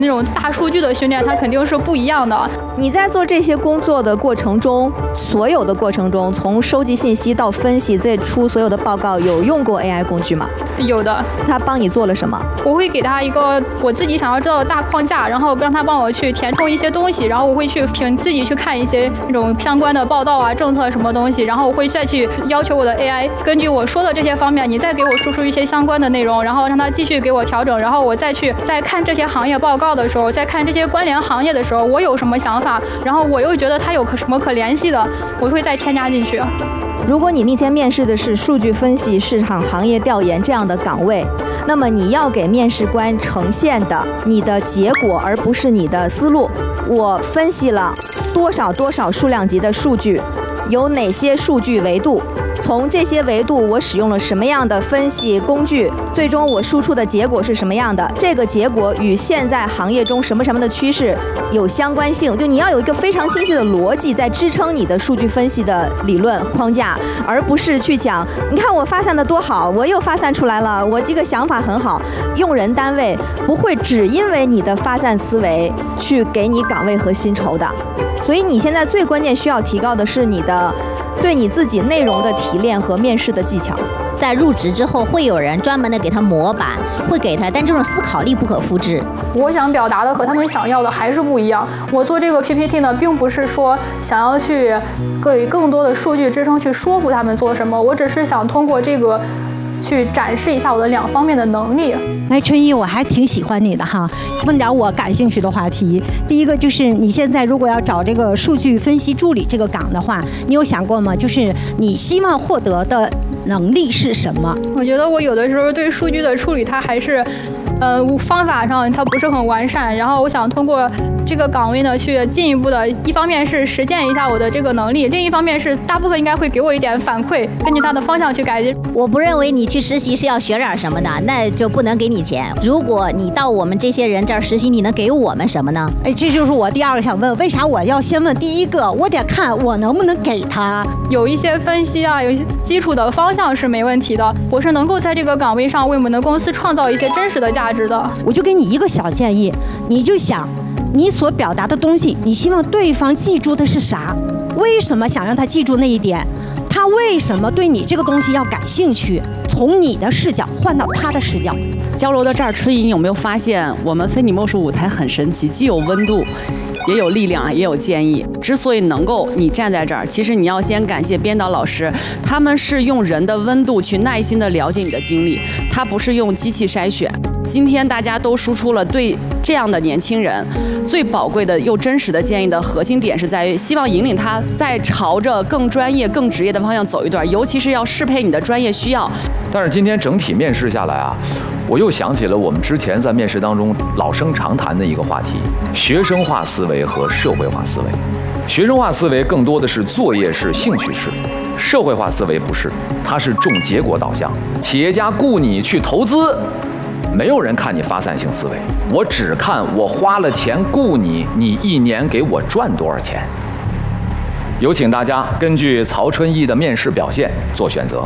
那种大数据的训练，它肯定是不一样的。 你在做这些工作的过程中，所有的过程中，从收集信息到分析，再出所有的报告，有用过 AI 工具吗？ 有的。 它帮你做了什么？ 我会给他一个我自己想要知道的大框架，然后让他帮我去填充一些东西，然后我会去自己去看一些那种相关的报道啊、政策什么东西，然后我会再去要求我的 AI 根据我说的这些方面，你再给我输出一些相关的内容，然后让他继续给我调整，然后我再看这些行业报告的时候，再看这些关联行业的时候，我有什么想法，然后我又觉得它有什么可联系的，我会再添加进去。 如果你面前面试的是数据分析、市场行业调研这样的岗位，那么你要给面试官呈现的你的结果，而不是你的思路。我分析了多少数量级的数据，有哪些数据维度，从这些维度我使用了什么样的分析工具，最终我输出的结果是什么样的，这个结果与现在行业中什么的趋势有相关性，就你要有一个非常清晰的逻辑在支撑你的数据分析的理论框架，而不是去讲你看我发散的多好，我又发散出来了，我这个想法很好。用人单位不会只因为你的发散思维去给你岗位和薪酬的，所以你现在最关键需要提高的是你的对你自己内容的提炼和面试的技巧。 在入职之后，会有人专门的给他模板，会给他，但这种思考力不可复制。 我想表达的和他们想要的还是不一样。我做这个 PPT 呢，并不是说想要去给更多的数据支撑去说服他们做什么，我只是想通过这个去展示一下我的两方面的能力。 哎，春一，我还挺喜欢你的哈。问点我感兴趣的话题。第一个就是你现在如果要找这个数据分析助理这个岗的话，你有想过吗？就是你希望获得的能力是什么？ 我觉得我有的时候对数据的处理，它还是方法上它不是很完善，然后我想通过这个岗位呢，去进一步的，一方面是实践一下我的这个能力，另一方面是大部分应该会给我一点反馈，根据它的方向去改进。 我不认为你去实习是要学点什么的，那就不能给你钱。如果你到我们这些人这儿实习，你能给我们什么呢？ 哎，这就是我第二个想问，为啥我要先问第一个？我得看我能不能给他。 有一些分析啊，有一些基础的方向是没问题的，我是能够在这个岗位上为我们的公司创造一些真实的价值的。 我就给你一个小建议，你就想你所表达的东西，你希望对方记住的是啥？为什么想让他记住那一点？他为什么对你这个东西要感兴趣？从你的视角换到他的视角。 交流到这儿，春怡，你有没有发现我们非你莫属舞台很神奇，既有温度，也有力量，也有建议。之所以能够你站在这儿，其实你要先感谢编导老师，他们是用人的温度去耐心的了解你的经历，他不是用机器筛选。今天大家都输出了对这样的年轻人最宝贵的又真实的建议的核心点是在于，希望引领他在朝着更专业、更职业的方向走一段，尤其是要适配你的专业需要。 但是今天整体面试下来啊，我又想起了我们之前在面试当中老生常谈的一个话题：学生化思维和社会化思维。学生化思维更多的是作业式、兴趣式，社会化思维不是，它是重结果导向。企业家雇你去投资，没有人看你发散性思维，我只看我花了钱雇你，你一年给我赚多少钱。有请大家根据曹春义的面试表现做选择。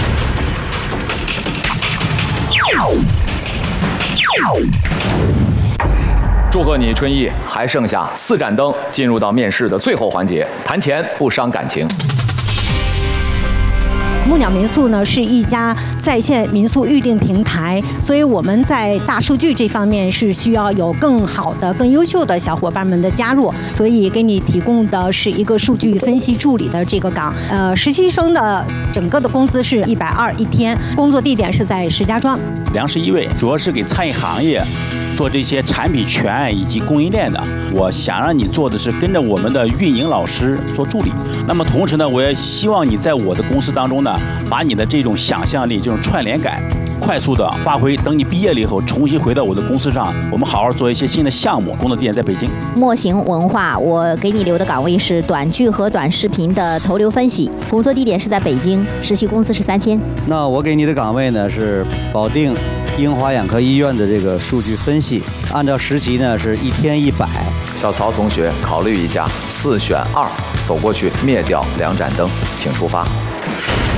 祝贺你，春义，还剩下4盏灯，进入到面试的最后环节，谈钱不伤感情。 木鸟民宿呢是一家在线民宿预订平台，所以我们在大数据这方面是需要有更好的、更优秀的小伙伴们的加入，所以给你提供的是一个数据分析助理的这个岗。实习生的整个的工资是120一天，工作地点是在石家庄。 梁是一位，主要是给餐饮行业做这些产品权以及供应链的。我想让你做的是跟着我们的运营老师做助理。那么同时呢，我也希望你在我的公司当中呢，把你的这种想象力、这种串联感快速的发挥。等你毕业了以后，重新回到我的公司上，我们好好做一些新的项目。工作地点在北京。 墨行文化，我给你留的岗位是短剧和短视频的投流分析，工作地点是在北京，实习工资是3000。 那我给你的岗位呢是保定英华眼科医院的这个数据分析，按照实习呢是1天100。 小曹同学，考虑一下，4选2，走过去灭掉2盏灯，请出发。